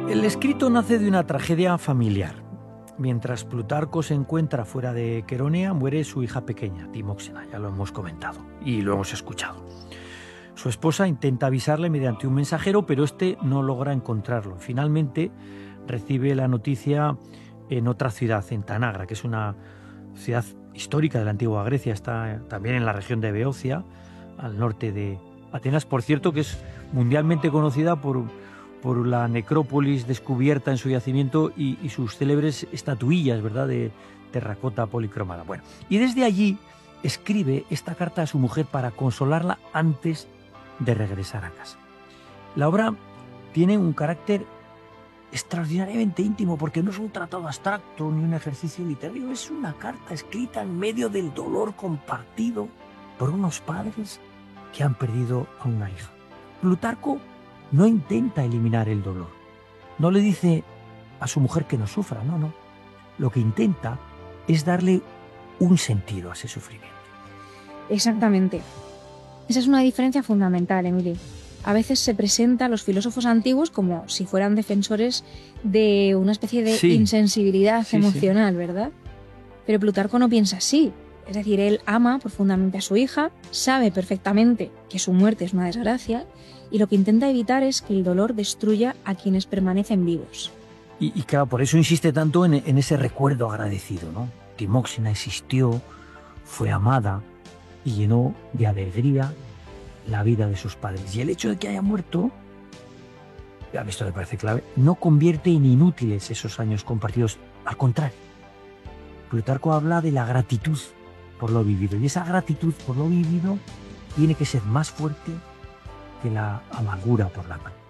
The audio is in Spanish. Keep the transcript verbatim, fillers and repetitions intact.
El escrito nace de una tragedia familiar. Mientras Plutarco se encuentra fuera de Queronea, muere su hija pequeña, Timóxena, ya lo hemos comentado y lo hemos escuchado. Su esposa intenta avisarle mediante un mensajero, pero este no logra encontrarlo. Finalmente recibe la noticia en otra ciudad, en Tanagra, que es una ciudad histórica de la antigua Grecia, está también en la región de Beocia, al norte de Atenas, por cierto, que es mundialmente conocida por, por la necrópolis descubierta en su yacimiento y, y sus célebres estatuillas, ¿verdad?, de terracota policromada. Bueno, y desde allí escribe esta carta a su mujer para consolarla antes de regresar a casa. La obra tiene un carácter extraordinariamente íntimo porque no es un tratado abstracto ni un ejercicio literario, es una carta escrita en medio del dolor compartido por unos padres que han perdido a una hija. Plutarco no intenta eliminar el dolor, no le dice a su mujer que no sufra, no, no. Lo que intenta es darle un sentido a ese sufrimiento. Exactamente. Esa es una diferencia fundamental, Emily. A veces se presenta a los filósofos antiguos como si fueran defensores de una especie de sí. insensibilidad sí, emocional, sí. ¿verdad? Pero Plutarco no piensa así. Es decir, él ama profundamente a su hija, sabe perfectamente que su muerte es una desgracia y lo que intenta evitar es que el dolor destruya a quienes permanecen vivos. Y, y claro, por eso insiste tanto en, en ese recuerdo agradecido, ¿no? Timóxena existió, fue amada y llenó de alegría la vida de sus padres. Y el hecho de que haya muerto, a mí esto me parece clave, no convierte en inútiles esos años compartidos. Al contrario, Plutarco habla de la gratitud por lo vivido. Y esa gratitud por lo vivido tiene que ser más fuerte que la amargura por la muerte.